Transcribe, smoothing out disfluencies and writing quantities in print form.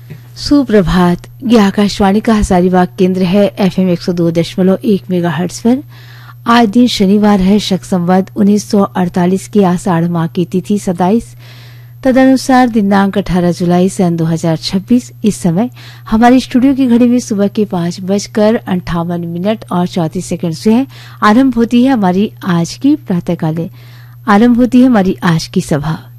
सुप्रभात। ये आकाशवाणी का हजारीबाग केंद्र है। FM 102.1 मेगाहर्ट्ज पर आज दिन शनिवार है। शक संवत 1948 की आषाढ़ माह की तिथि 27, तदनुसार दिनांक 18 जुलाई सन 2026। इस समय हमारी स्टूडियो की घड़ी में सुबह के 5:58 और 34 सेकंड से है। आरंभ होती है हमारी आज की प्रातःकालीन सभा।